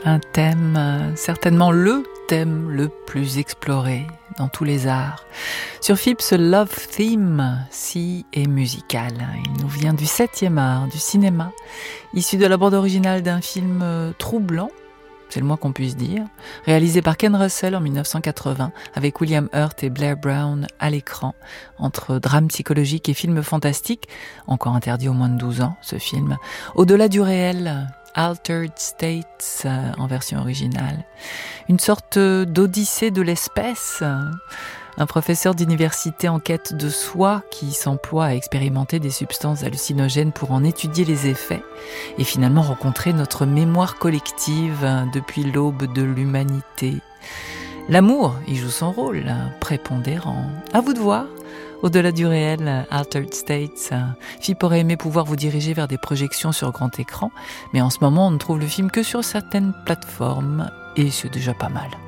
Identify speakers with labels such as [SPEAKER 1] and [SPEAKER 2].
[SPEAKER 1] Un thème, certainement le thème le plus exploré dans tous les arts. Sur FIP, ce Love Theme, si est musical. Il nous vient du 7e art, du cinéma, issu de la bande originale d'un film troublant, c'est le moins qu'on puisse dire, réalisé par Ken Russell en 1980, avec William Hurt et Blair Brown à l'écran, entre drame psychologique et film fantastique, encore interdit aux moins de 12 ans, ce film, au-delà du réel, Altered States en version originale. Une sorte d'odyssée de l'espèce. Un professeur d'université en quête de soi qui s'emploie à expérimenter des substances hallucinogènes pour en étudier les effets et finalement rencontrer notre mémoire collective depuis l'aube de l'humanité. L'amour y joue son rôle, prépondérant. À vous de voir. Au-delà du réel, Altered States, FIP aurait aimé pouvoir vous diriger vers des projections sur grand écran, mais en ce moment on ne trouve le film que sur certaines plateformes, et c'est déjà pas mal.